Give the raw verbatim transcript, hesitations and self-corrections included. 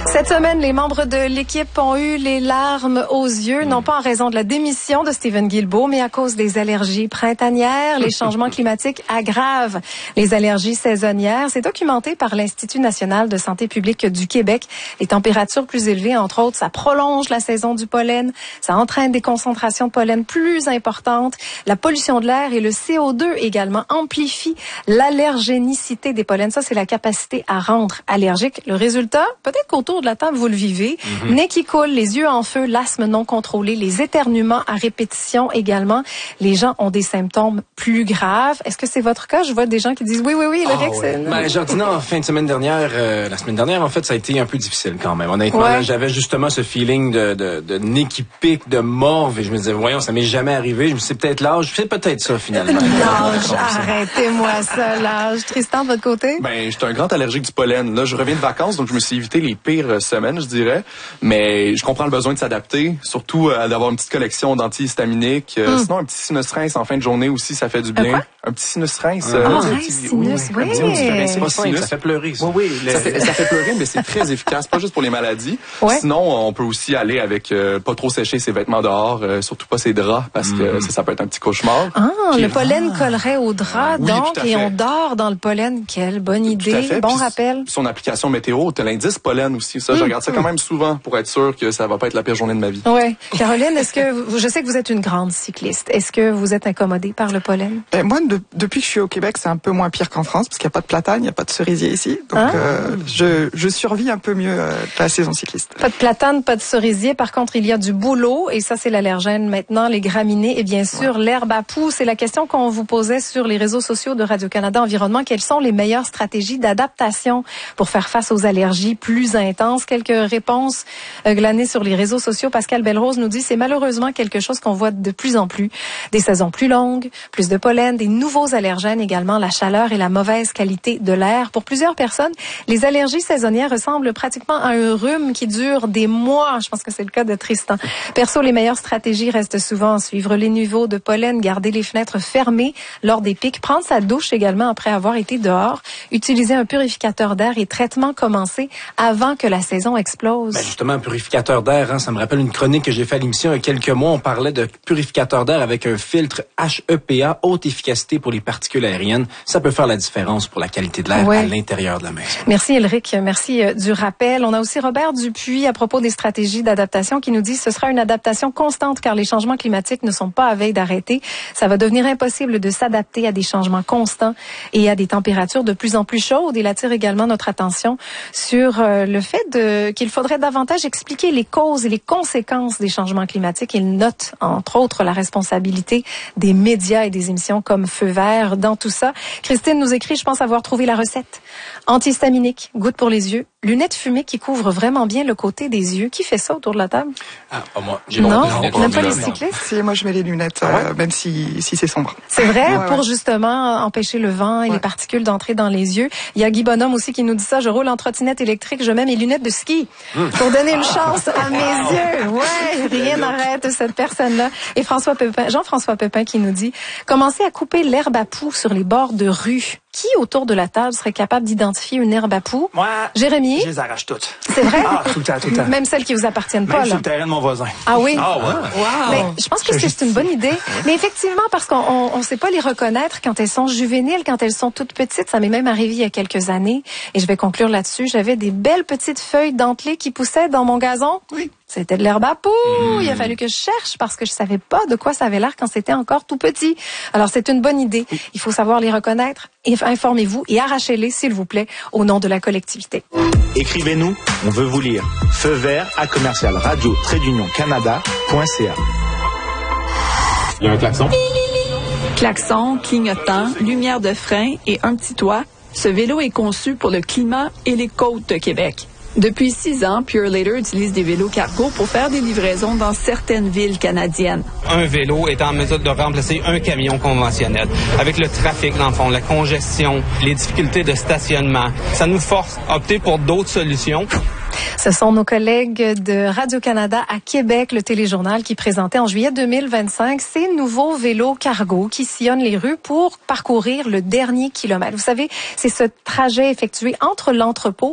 Cette semaine, les membres de l'équipe ont eu les larmes aux yeux, non pas en raison de la démission de Stephen Guilbeault, mais à cause des allergies printanières. Les changements climatiques aggravent les allergies saisonnières. C'est documenté par l'Institut national de santé publique du Québec. Les températures plus élevées, entre autres, ça prolonge la saison du pollen. Ça entraîne des concentrations de pollen plus importantes. La pollution de l'air et le C O deux également amplifient l'allergénicité des pollens. Ça, c'est la capacité à rendre allergique. Le résultat, peut-être qu'autour de la table, vous le vivez. Mm-hmm. Nez qui coule, les yeux en feu, l'asthme non contrôlé, les éternuements à répétition également. Les gens ont des symptômes plus graves. Est-ce que c'est votre cas? Je vois des gens qui disent oui, oui, oui, le oh, ouais. Ben, Jordina, en fin de semaine dernière, euh, la semaine dernière, en fait, ça a été un peu difficile quand même. Honnêtement, ouais. là, j'avais justement ce feeling de, de, de nez qui pique, de morve, et je me disais, voyons, ça m'est jamais arrivé. Je me suis peut-être l'âge. C'est peut-être ça, finalement. L'âge, arrêtez-moi ça, l'âge. Tristan, de votre côté? Ben, j'étais un grand allergique du pollen. Là, je reviens de vacances, donc je me suis évité les pires semaines, je dirais. Mais je comprends le besoin de s'adapter, surtout euh, d'avoir une petite collection d'antihistaminiques. Euh, mm. Sinon, un petit sinus rince en fin de journée aussi, ça fait du bien. Un, un petit sinus rince. Ah, Euh, oh, petit, sinus, oui. oui. oui. C'est pas sinus, ça fait pleurer. Ça, oui, oui, le... ça, fait, ça fait pleurer, mais c'est très efficace, pas juste pour les maladies. Ouais. Sinon, on peut aussi aller avec euh, pas trop sécher ses vêtements dehors, euh, surtout pas ses draps, parce que mm. ça, ça peut être un petit cauchemar. Ah, Puis, le pollen ah. collerait aux draps, oui, donc, et on dort dans le pollen. Quelle bonne idée. Bon Puis, rappel. Son application météo, t'as l'indice pollen aussi. Ça, mm. je regarde ça quand même souvent pour être sûr que ça va pas être la pire journée de ma vie. Ouais. Caroline, est-ce que vous, je sais que vous êtes une grande cycliste. Est-ce que vous êtes incommodée par le pollen? Ben, moi, de, depuis que je suis au Québec, c'est un peu moins pire qu'en France, parce qu'il n'y a pas de platane, il n'y a pas de cerisier ici. Donc, ah. euh, je, je survis un peu mieux euh, la saison cycliste. Pas de platane, pas de cerisier. Par contre, il y a du bouleau, et ça, c'est l'allergène maintenant, les graminées, et bien sûr, ouais. l'herbe à poux. C'est la question qu'on vous posait sur les réseaux sociaux de Radio-Canada Environnement. Quelles sont les meilleures stratégies d'adaptation pour faire face aux allergies plus intenses? Quelques réponses euh, glanées sur les réseaux sociaux. Pascal Belrose nous dit, c'est malheureusement quelque chose qu'on voit de plus en plus. Des saisons plus longues, plus de pollen, des nouveaux allergènes également, la chaleur et la mauvaise qualité de l'air. Pour plusieurs personnes, les allergies saisonnières ressemblent pratiquement à un rhume qui dure des mois. Je pense que c'est le cas de Tristan. Perso, les meilleures stratégies restent souvent suivre les niveaux de pollen, garder les fenêtres fermées lors des pics, prendre sa douche également après avoir été dehors, utiliser un purificateur d'air et traitement commencé avant que la saison explose. Ben justement, un purificateur d'air, hein, ça me rappelle une chronique que j'ai fait à l'émission il y a quelques mois. On parlait de purificateur d'air avec un filtre H E P A, haute efficacité pour les particules aériennes. Ça peut faire la différence pour la qualité de l'air ouais. à l'intérieur de la maison. Merci Elric, merci euh, du rappel. On a aussi Robert Dupuis à propos des stratégies d'adaptation qui nous dit ce sera une adaptation constante car les changements climatiques ne sont pas à veille d'arrêter. Ça va devenir impossible de s'adapter à des changements constants et à des températures de plus en plus chaudes. Il attire également notre attention sur euh, le fait de, qu'il faudrait davantage expliquer les causes et les conséquences des changements climatiques. Il note, entre autres, la responsabilité des médias et des émissions comme Feu vert dans tout ça. Christine nous écrit, je pense avoir trouvé la recette. Antihistaminique, goutte pour les yeux, lunettes fumées qui couvrent vraiment bien le côté des yeux. Qui fait ça autour de la table? Ah, pas moi. J'ai non, non, même pas les cyclistes? Si, moi je mets les lunettes, euh, même si, si c'est sombre. C'est vrai, ouais, pour ouais. justement empêcher le vent et ouais. les particules d'entrer dans les yeux. Il y a Guy Bonhomme aussi qui nous dit ça, je roule en trottinette électrique, je mets mes lunettes de ski mmh. pour donner une chance à mes yeux. Ouais, rien n'arrête cette personne-là. Et François Pépin, Jean-François Pépin qui nous dit, commencez à couper l'herbe à poux sur les bords de rue. Qui autour de la table serait capable d'identifier une herbe à poux? Moi, Jérémy? Je les arrache toutes. C'est vrai? Ah, tout le temps, tout le temps. Même celles qui vous appartiennent Même pas, sur là. le terrain de mon voisin. Ah oui? Ah ouais. Wow. Mais je pense que c'est, c'est une bonne idée. Mais effectivement, parce qu'on ne sait pas les reconnaître quand elles sont juvéniles, quand elles sont toutes petites. Ça m'est même arrivé il y a quelques années. Et je vais conclure là-dessus. J'avais des belles petites feuilles dentelées qui poussaient dans mon gazon. Oui. C'était de l'herbe à poux. Mmh. Il a fallu que je cherche parce que je savais pas de quoi ça avait l'air quand c'était encore tout petit. Alors, c'est une bonne idée. Il faut savoir les reconnaître. Informez-vous et arrachez-les, s'il vous plaît, au nom de la collectivité. Écrivez-nous, on veut vous lire. Feu vert à commercial radio trait d'union canada point c a. Il y a un klaxon. Klaxon, clignotant, lumière de frein et un petit toit. Ce vélo est conçu pour le climat et les côtes de Québec. Depuis six ans, Purelator utilise des vélos cargo pour faire des livraisons dans certaines villes canadiennes. Un vélo est en mesure de remplacer un camion conventionnel. Avec le trafic, dans le fond, la congestion, les difficultés de stationnement, ça nous force à opter pour d'autres solutions. Ce sont nos collègues de Radio-Canada à Québec, le téléjournal, qui présentait en juillet deux mille vingt-cinq ces nouveaux vélos cargo qui sillonnent les rues pour parcourir le dernier kilomètre. Vous savez, c'est ce trajet effectué entre l'entrepôt